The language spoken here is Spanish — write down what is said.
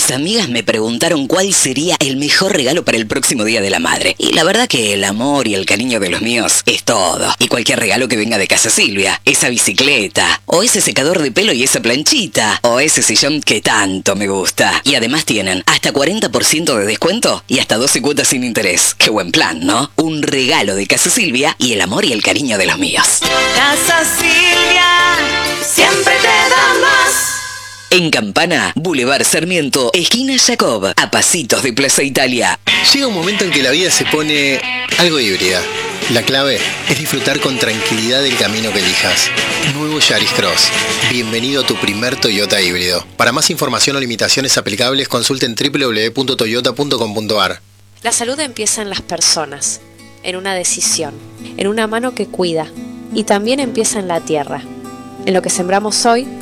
Mis amigas me preguntaron cuál sería el mejor regalo para el próximo Día de la Madre. Y la verdad que el amor y el cariño de los míos es todo. Y cualquier regalo que venga de Casa Silvia. Esa bicicleta, o ese secador de pelo y esa planchita, o ese sillón que tanto me gusta. Y además tienen hasta 40% de descuento y hasta 12 cuotas sin interés. Qué buen plan, ¿no? Un regalo de Casa Silvia y el amor y el cariño de los míos. Casa Silvia, siempre te da más. En Campana, Boulevard Sarmiento, esquina Jacob, a pasitos de Plaza Italia. Llega un momento en que la vida se pone algo híbrida. La clave es disfrutar con tranquilidad del camino que elijas. Nuevo Yaris Cross. Bienvenido a tu primer Toyota híbrido. Para más información o limitaciones aplicables, consulten www.toyota.com.ar. La salud empieza en las personas, en una decisión, en una mano que cuida, y también empieza en la tierra. En lo que sembramos hoy,